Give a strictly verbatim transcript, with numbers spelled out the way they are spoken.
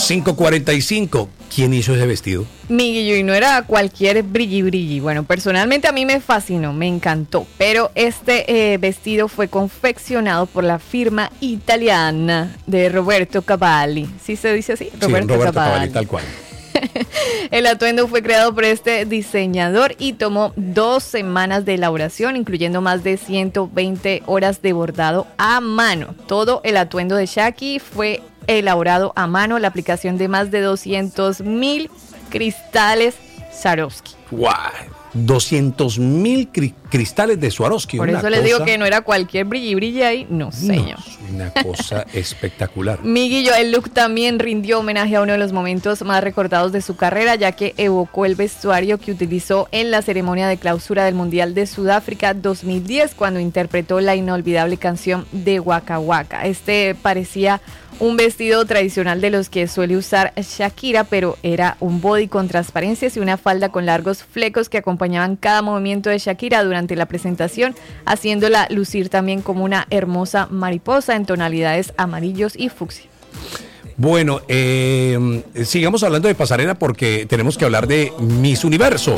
cinco cuarenta y cinco. ¿Quién hizo ese vestido? Miguillo, y no era cualquier brilli brilli. Bueno, personalmente a mí me fascinó, me encantó. Pero este eh, vestido fue confeccionado por la firma italiana de Roberto Cavalli. ¿Sí se dice así? Roberto, sí, Roberto Cavalli. Cavalli, tal cual. El atuendo fue creado por este diseñador y tomó dos semanas de elaboración, incluyendo más de ciento veinte horas de bordado a mano. Todo el atuendo de Shaki fue elaborado a mano, la aplicación de más de doscientos mil cristales Swarovski. ¡Wow! doscientos mil cri- cristales de Swarovski. Por eso les digo que no era cualquier brilli brilli ahí, no señor. No, una cosa espectacular. Miguillo, el look también rindió homenaje a uno de los momentos más recordados de su carrera, ya que evocó el vestuario que utilizó en la ceremonia de clausura del Mundial de Sudáfrica dos mil diez, cuando interpretó la inolvidable canción de Waka Waka. Este parecía un vestido tradicional de los que suele usar Shakira, pero era un body con transparencias y una falda con largos flecos que acompañaban cada movimiento de Shakira durante la presentación, haciéndola lucir también como una hermosa mariposa en tonalidades amarillos y fucsia. Bueno, eh, sigamos hablando de pasarela porque tenemos que hablar de Miss Universo.